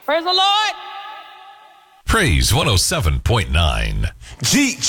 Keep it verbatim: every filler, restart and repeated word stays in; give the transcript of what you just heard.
Praise the Lord. Praise one oh seven point nine. G.